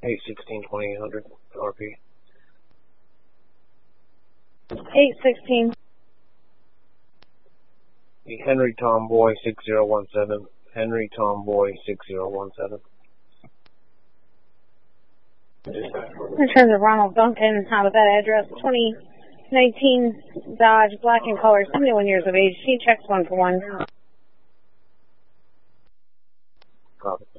816-2800 RP. 816. Henry Tomboy 6017. Henry Tomboy 6017. In terms of Ronald Duncan, out of that address, 2019 Dodge, black in color, 71 years of age. She checks 1 for 1. Copy.